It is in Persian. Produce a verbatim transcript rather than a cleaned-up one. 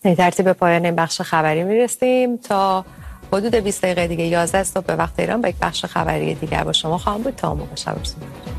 در ترتیب پایان این بخش خبری میرسیم. تا حدود بیست دقیقه دیگه یازده صبح به وقت ایران با یک بخش خبری دیگر با شما خواهم بود. تا موقع شب بخیر.